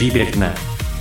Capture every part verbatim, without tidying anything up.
Příběh dne.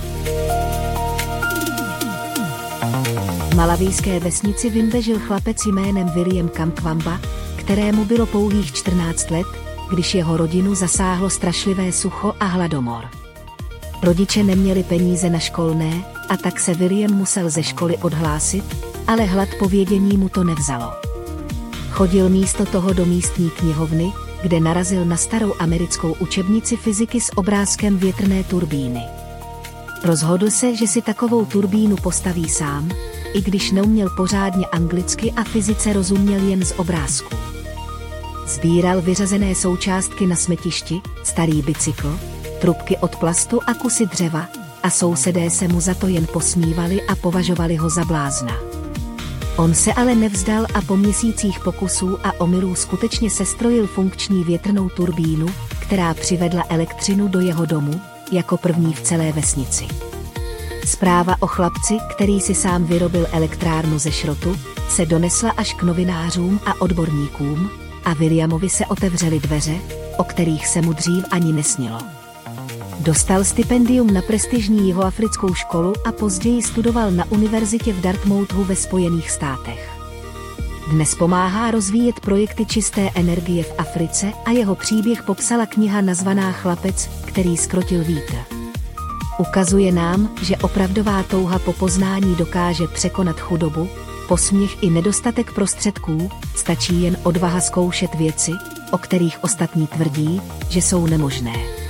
V malavijské vesnici Vimbe žil chlapec jménem William Kamkwamba, kterému bylo pouhých čtrnáct let, když jeho rodinu zasáhlo strašlivé sucho a hladomor. Rodiče neměli peníze na školné, a tak se William musel ze školy odhlásit, ale hlad po vědění mu to nevzalo. Chodil místo toho do místní knihovny, kde narazil na starou americkou učebnici fyziky s obrázkem větrné turbíny. Rozhodl se, že si takovou turbínu postaví sám, i když neuměl pořádně anglicky a fyzice rozuměl jen z obrázků. Sbíral vyřazené součástky na smetišti, starý bicykl, trubky od plastu a kusy dřeva, a sousedé se mu za to jen posmívali a považovali ho za blázna. On se ale nevzdal a po měsících pokusů a omylů skutečně sestrojil funkční větrnou turbínu, která přivedla elektřinu do jeho domu, jako první v celé vesnici. Zpráva o chlapci, který si sám vyrobil elektrárnu ze šrotu, se donesla až k novinářům a odborníkům, a Williamovi se otevřely dveře, o kterých se mu dřív ani nesnilo. Dostal stipendium na prestižní jihoafrickou školu a později studoval na univerzitě v Dartmouthu ve Spojených státech. Dnes pomáhá rozvíjet projekty čisté energie v Africe a jeho příběh popsala kniha nazvaná Chlapec, který zkrotil vítr. Ukazuje nám, že opravdová touha po poznání dokáže překonat chudobu, posměch i nedostatek prostředků, stačí jen odvaha zkoušet věci, o kterých ostatní tvrdí, že jsou nemožné.